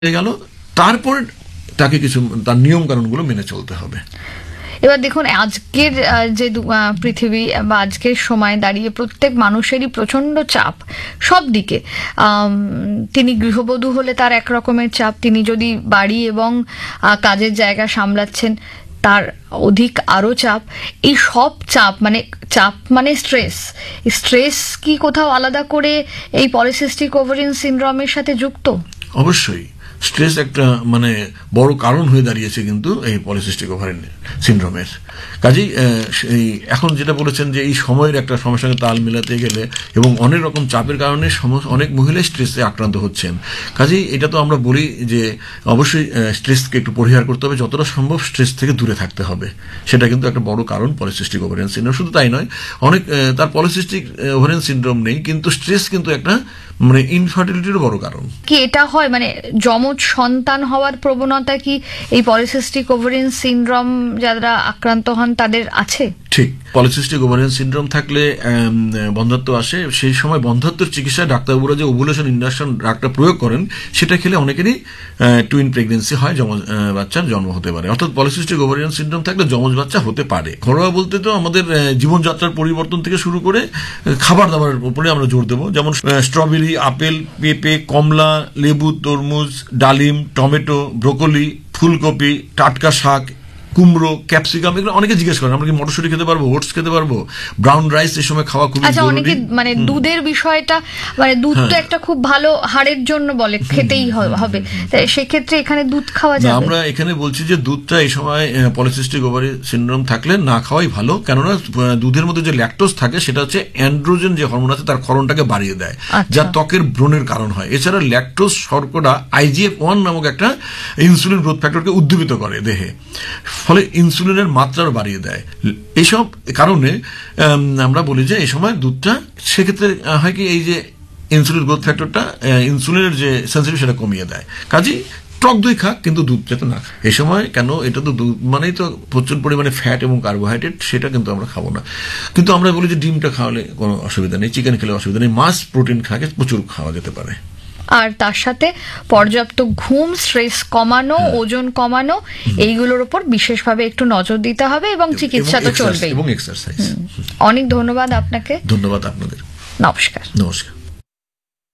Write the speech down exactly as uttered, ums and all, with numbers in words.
গেল, তারপর তাকে কিছু তার নিয়ম কানুনগুলো মেনে চলতে হবে। এবার দেখুন, আজকের যে পৃথিবী বা আজকের সময় দাঁড়িয়ে প্রত্যেক মানুষেরই প্রচন্ড চাপ সব দিকে। তিনি গৃহবধূ হলে তার এক রকমের চাপ, তিনি যদি বাড়ি এবং কাজের জায়গা সামলাচ্ছেন তার অধিক আরো চাপ। এই সব চাপ মানে চাপ মানে স্ট্রেস, স্ট্রেস কি কোথাও আলাদা করে এই পলিসিস্টিক ওভারিয়ান সিনড্রোমের সাথে যুক্ত? অবশ্যই স্ট্রেস একটা মানে বড় কারণ হয়ে দাঁড়িয়েছে কিন্তু এই পলিসিস্টিক ওভারিয়ান সিনড্রোমের। কাজেই এই এখন যেটা বলেছেন যে এই সময়ের একটা সমস্যার সঙ্গে তাল মেলাতে গেলে এবং অনেক রকম চাপের কারণে অনেক মহিলাই স্ট্রেসে আক্রান্ত হচ্ছেন। কাজেই এটা তো আমরা বলি যে অবশ্যই স্ট্রেসকে একটু পরিহার করতে হবে, যতটা সম্ভব স্ট্রেস থেকে দূরে থাকতে হবে। সেটা কিন্তু একটা বড় কারণ পলিসিস্টিক ওভারিয়ান সিনড্রোম। শুধু তাই নয়, অনেক তার পলিসিস্টিক ওভারিয়ান সিনড্রোম নেই কিন্তু স্ট্রেস কিন্তু একটা মানে ইনফার্টিলিটির বড় কারণ। কি এটা হয় মানে যমজ সন্তান হওয়ার প্রবণতা কি এই পলিসিস্টিক ওভারিয়ান সিনড্রোম যারা আক্রান্ত হন তাদের আছে? ঠিক, পলিসিস্টিক ওভারিয়ান সিনড্রোম থাকলে বন্ধ্যাত্ব আসে। সেই সময় বন্ধ্যাত্বের চিকিৎসায় ডাক্তারবাবুরা যে ওভুলেশন ইন্ডাকশন ড্রাগটা প্রয়োগ করেন সেটা খেলে অনেকেরই টুইন প্রেগনেন্সি হয়, যমজ বাচ্চার জন্ম হতে পারে। অর্থাৎ পলিসিস্টিক ওভারিয়ান সিনড্রোম থাকলে যমজ বাচ্চা হতে পারে। ঘরোয়া বলতে তো আমাদের জীবনযাত্রার পরিবর্তন থেকে শুরু করে খাবার দাবারের উপরে আমরা জোর দেবো, যেমন স্ট্রবেরি, আপেল, পেঁপে, কমলা, লেবু, তরমুজ, ডালিম, টমেটো, ব্রোকলি, ফুলকপি, টাটকা শাক, কুমড়ো, ক্যাপসিকাম, এগুলো অনেকে জিজ্ঞেস করেন আমরা কি মটরশুঁটি খেতে পারবো, ওটস খেতে পারবো, ব্রাউন রাইস এই সময় খাওয়া খুবই জরুরি। অনেকে মানে দুধের বিষয়টা মানে দুধ তো একটা খুব ভালো হাড়ের জন্য বলে খেতেই হবে, তাই সেক্ষেত্রে এখানে দুধ খাওয়া যাবে? আমরা এখানে বলছি যে দুধটা এই সময় পলিসিস্টিক ওভারি সিনড্রোম থাকলে না খাওয়াই ভালো, কেননা দুধের মধ্যে যে ল্যাকটোজ থাকে সেটা হচ্ছে অ্যান্ড্রোজেন যে হরমোন আছে তার ক্ষরণটাকে বাড়িয়ে দেয়, যা ত্বকের ব্রণের কারণ হয়। এছাড়া ল্যাকটোজ শর্করা আইজিএফ ওয়ান নামক একটা ইনসুলিন গ্রোথ ফ্যাক্টরকে উদ্দীপিত করে দেহে, ফলে ইনসুলিনের মাত্রা বাড়িয়ে দেয়। এইসব কারণে আমরা বলি যে এই সময় দুধটা সেক্ষেত্রে হয় কি এই যে ইনসুলিন গ্রোথ ফ্যাক্টরটা ইনসুলিনের যে সেন্সিটিভ সেটা কমিয়ে দেয়। কাজেই টক দই খাক কিন্তু দুধ যাতে না খায় এই সময়। কেন, এটা তো দুধ মানেই তো প্রচুর পরিমাণে ফ্যাট এবং কার্বোহাইড্রেট, সেটা কিন্তু আমরা খাবো না। কিন্তু আমরা বলি যে ডিমটা খাওয়ালে কোনো অসুবিধা নেই, চিকেন খেলে অসুবিধা নেই, মাছ প্রোটিন খাকে প্রচুর খাওয়া যেতে পারে। আর তার সাথে পর্যাপ্ত ঘুম, স্ট্রেস কমানো, ওজন কমানো, এইগুলোর উপর বিশেষভাবে একটু নজর দিতে হবে এবং চিকিৎসা তো চলবেই। এবং এক্সারসাইজ। অনেক ধন্যবাদ আপনাকে। ধন্যবাদ আপনাদের। নমস্কার। নমস্কার।